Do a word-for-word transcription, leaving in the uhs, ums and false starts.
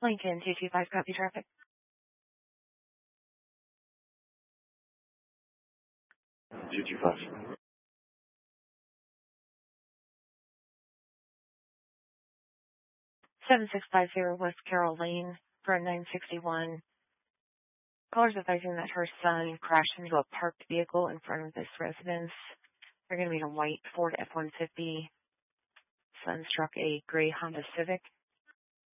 Lincoln two two five, copy traffic. two two five. seven six five zero West Carroll Lane for a nine sixty-one. Callers advising that her son crashed into a parked vehicle in front of this residence. They're going to be in a white Ford F one fifty. Son struck a gray Honda Civic.